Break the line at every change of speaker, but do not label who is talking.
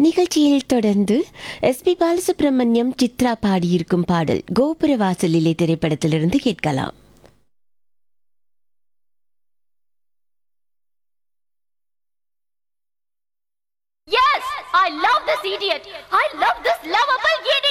நிகழ்ச்சியில் தொடர்ந்து எஸ்பி பாலசுப்ரமணியம் சித்ரா பாடியிருக்கும் பாடல் கோபுர வாசலிலே திரைப்படத்திலிருந்து கேட்கலாம்.
Yes, I love this idiot. I love this lovable idiot.